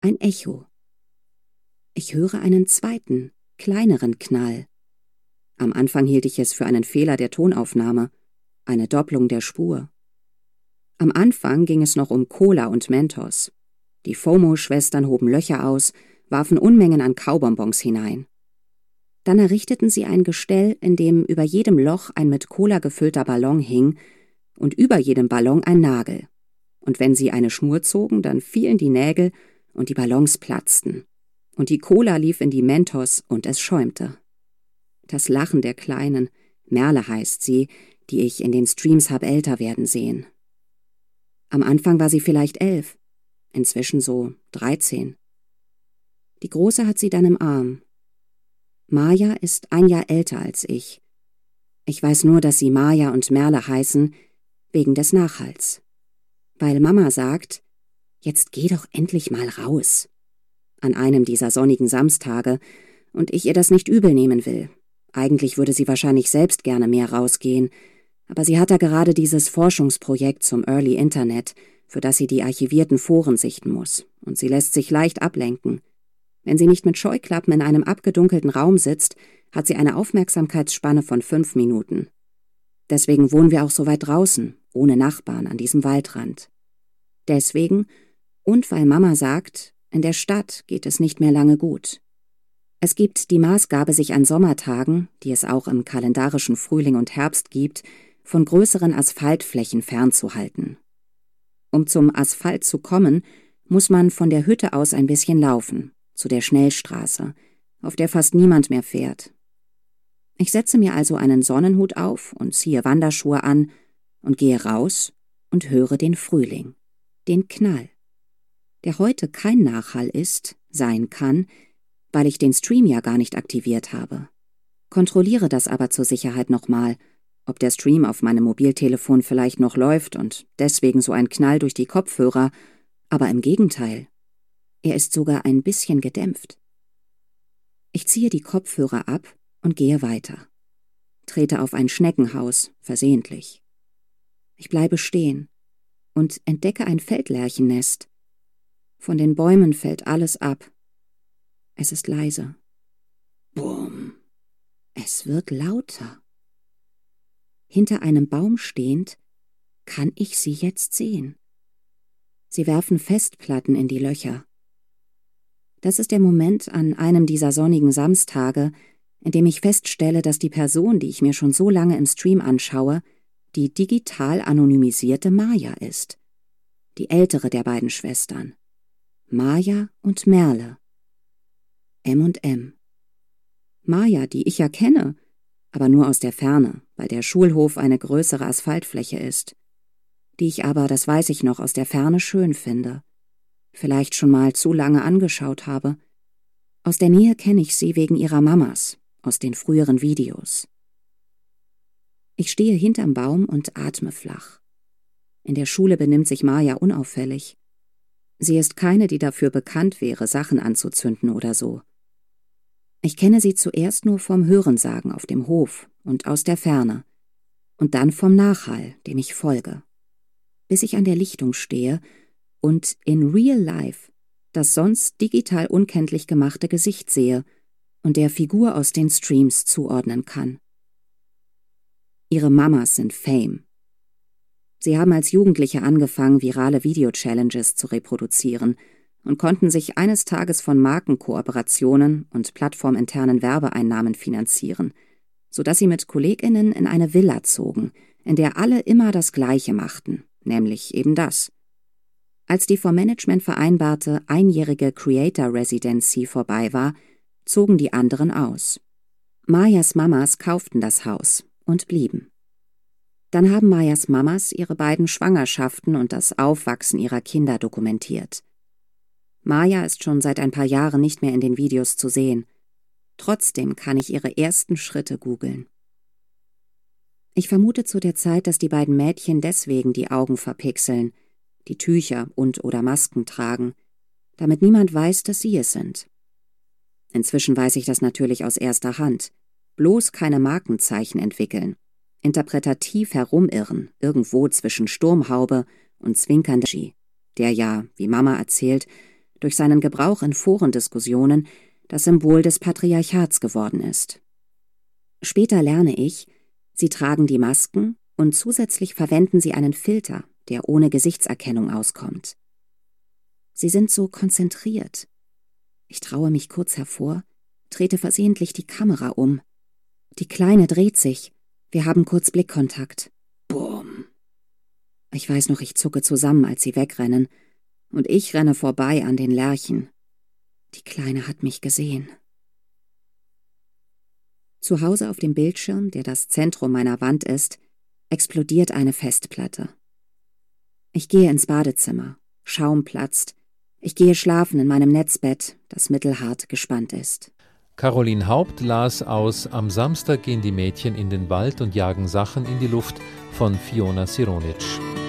Ein Echo. Ich höre einen zweiten, kleineren Knall. Am Anfang hielt ich es für einen Fehler der Tonaufnahme, eine Doppelung der Spur. Am Anfang ging es noch um Cola und Mentos. Die FOMO-Schwestern hoben Löcher aus, warfen Unmengen an Kaubonbons hinein. Dann errichteten sie ein Gestell, in dem über jedem Loch ein mit Cola gefüllter Ballon hing und über jedem Ballon ein Nagel. Und wenn sie eine Schnur zogen, dann fielen die Nägel und die Ballons platzten. Und die Cola lief in die Mentos und es schäumte. Das Lachen der Kleinen, Merle heißt sie, die ich in den Streams hab älter werden sehen. Am Anfang war sie vielleicht 11, inzwischen so 13. Die Große hat sie dann im Arm. Maya ist 1 Jahr älter als ich. Ich weiß nur, dass sie Maya und Merle heißen, wegen des Nachhalts. Weil Mama sagt, jetzt geh doch endlich mal raus. An einem dieser sonnigen Samstage und ich ihr das nicht übel nehmen will. Eigentlich würde sie wahrscheinlich selbst gerne mehr rausgehen, aber sie hat da gerade dieses Forschungsprojekt zum Early Internet, für das sie die archivierten Foren sichten muss, und sie lässt sich leicht ablenken. Wenn sie nicht mit Scheuklappen in einem abgedunkelten Raum sitzt, hat sie eine Aufmerksamkeitsspanne von 5 Minuten. Deswegen wohnen wir auch so weit draußen, ohne Nachbarn, an diesem Waldrand. Deswegen, und weil Mama sagt, in der Stadt geht es nicht mehr lange gut. Es gibt die Maßgabe, sich an Sommertagen, die es auch im kalendarischen Frühling und Herbst gibt, von größeren Asphaltflächen fernzuhalten. Um zum Asphalt zu kommen, muss man von der Hütte aus ein bisschen laufen, zu der Schnellstraße, auf der fast niemand mehr fährt. Ich setze mir also einen Sonnenhut auf und ziehe Wanderschuhe an und gehe raus und höre den Frühling, den Knall, der heute kein Nachhall ist, sein kann, weil ich den Stream ja gar nicht aktiviert habe. Kontrolliere das aber zur Sicherheit nochmal, ob der Stream auf meinem Mobiltelefon vielleicht noch läuft und deswegen so ein Knall durch die Kopfhörer, aber im Gegenteil, er ist sogar ein bisschen gedämpft. Ich ziehe die Kopfhörer ab und gehe weiter. Trete auf ein Schneckenhaus, versehentlich. Ich bleibe stehen und entdecke ein Feldlerchennest. Von den Bäumen fällt alles ab. Es ist leise. Bumm. Es wird lauter. Hinter einem Baum stehend kann ich sie jetzt sehen. Sie werfen Festplatten in die Löcher. Das ist der Moment an einem dieser sonnigen Samstage, in dem ich feststelle, dass die Person, die ich mir schon so lange im Stream anschaue, die digital anonymisierte Maya ist. Die ältere der beiden Schwestern. Maya und Merle. M&M. Maya, die ich ja kenne, aber nur aus der Ferne, weil der Schulhof eine größere Asphaltfläche ist, die ich aber, das weiß ich noch, aus der Ferne schön finde, vielleicht schon mal zu lange angeschaut habe. Aus der Nähe kenne ich sie wegen ihrer Mamas, aus den früheren Videos. Ich stehe hinterm Baum und atme flach. In der Schule benimmt sich Maya unauffällig. Sie ist keine, die dafür bekannt wäre, Sachen anzuzünden oder so. Ich kenne sie zuerst nur vom Hörensagen auf dem Hof und aus der Ferne und dann vom Nachhall, dem ich folge, bis ich an der Lichtung stehe und in real life das sonst digital unkenntlich gemachte Gesicht sehe und der Figur aus den Streams zuordnen kann. Ihre Mamas sind Fame. Sie haben als Jugendliche angefangen, virale Video-Challenges zu reproduzieren und konnten sich eines Tages von Markenkooperationen und plattforminternen Werbeeinnahmen finanzieren, sodass sie mit KollegInnen in eine Villa zogen, in der alle immer das Gleiche machten, nämlich eben das. Als die vom Management vereinbarte einjährige Creator Residency vorbei war, zogen die anderen aus. Mayas Mamas kauften das Haus und blieben. Dann haben Mayas Mamas ihre beiden Schwangerschaften und das Aufwachsen ihrer Kinder dokumentiert. Maya ist schon seit ein paar Jahren nicht mehr in den Videos zu sehen. Trotzdem kann ich ihre ersten Schritte googeln. Ich vermute zu der Zeit, dass die beiden Mädchen deswegen die Augen verpixeln, die Tücher und/oder Masken tragen, damit niemand weiß, dass sie es sind. Inzwischen weiß ich das natürlich aus erster Hand. Bloß keine Markenzeichen entwickeln, interpretativ herumirren, irgendwo zwischen Sturmhaube und zwinkernder, der ja, wie Mama erzählt, durch seinen Gebrauch in Forendiskussionen das Symbol des Patriarchats geworden ist. Später lerne ich, sie tragen die Masken und zusätzlich verwenden sie einen Filter, der ohne Gesichtserkennung auskommt. Sie sind so konzentriert. Ich traue mich kurz hervor, trete versehentlich die Kamera um. Die Kleine dreht sich. Wir haben kurz Blickkontakt. Bumm. Ich weiß noch, ich zucke zusammen, als sie wegrennen, und ich renne vorbei an den Lerchen. Die Kleine hat mich gesehen. Zu Hause auf dem Bildschirm, der das Zentrum meiner Wand ist, explodiert eine Festplatte. Ich gehe ins Badezimmer. Schaum platzt. Ich gehe schlafen in meinem Netzbett, das mittelhart gespannt ist. Caroline Haupt las aus Am Samstag gehen die Mädchen in den Wald und jagen Sachen in die Luft von Fiona Sironic.